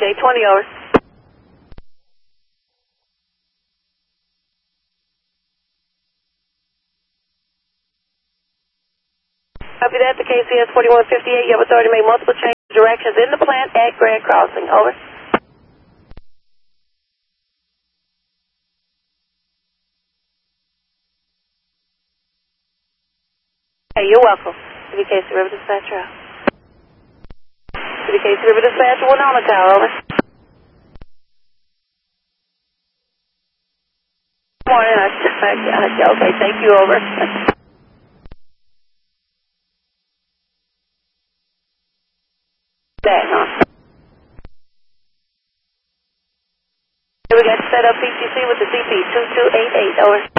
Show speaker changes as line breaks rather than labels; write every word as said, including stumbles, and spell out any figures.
eight twenty, over. Copy that, the K C S forty-one fifty-eight, you have authority to make multiple changes of directions in the plant at Grand Crossing, over. Hey, you're welcome. C B K C River Dispatcher out. C B K C River Dispatcher, Winona Tower, over. Good morning, I, I, I, okay, thank you, over. That, huh? We got set up P T C with the C P two two eight eight, over.